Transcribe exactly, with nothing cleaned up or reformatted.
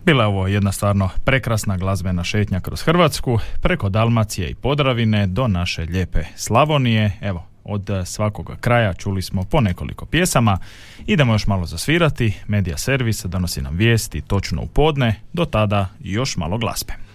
Bila je ovo jedna stvarno prekrasna glazbena šetnja kroz Hrvatsku, preko Dalmacije i Podravine do naše lijepe Slavonije. Evo, od svakoga kraja čuli smo po nekoliko pjesama. Idemo još malo zasvirati. Medija servis donosi nam vijesti točno u podne. Do tada još malo glazbe.